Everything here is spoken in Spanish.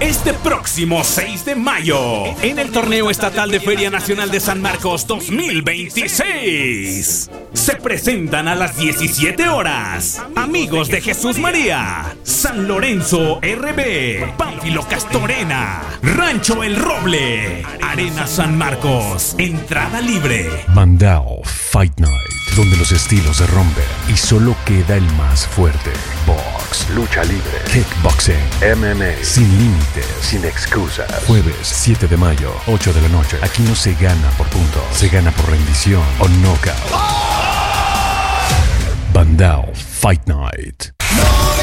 este próximo 6 de mayo en el Torneo Estatal de Feria Nacional de San Marcos 2026. Se presentan a las 17 horas Amigos de Jesús María, San Lorenzo RB, Pánfilo Castorena, Rancho El Roble, Arena San Marcos. Entrada libre. Bandao Fight Night, donde los estilos se rompen y solo queda el más fuerte. Box, lucha libre, kickboxing, MMA, sin límites, sin excusas. Jueves 7 de mayo, 8 de la noche. Aquí no se gana por puntos, se gana por rendición o knockout. Bandao Fight Night.